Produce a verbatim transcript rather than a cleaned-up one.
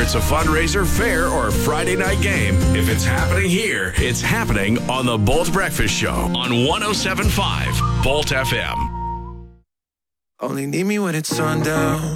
it's a fundraiser, fair, or Friday night game, if it's happening here, it's happening on the Bolt Breakfast Show on one oh seven point five Bolt F M. Only need me when it's sundown.